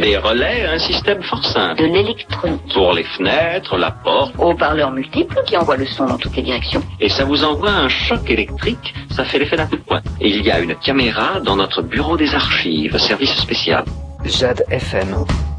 Des relais, un système fort simple. De l'électronique. Pour les fenêtres, la porte. Haut-parleurs multiples qui envoient le son dans toutes les directions. Et ça vous envoie un choc électrique, ça fait l'effet d'un coup de poing. Et il y a une caméra dans notre bureau des archives, service spécial. Jade FM.